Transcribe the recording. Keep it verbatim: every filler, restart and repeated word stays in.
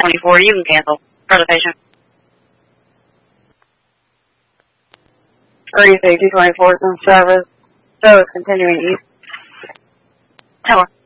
twenty-four, you can cancel for the patient. Three safety twenty-four is in service, so it's continuing east. Tower.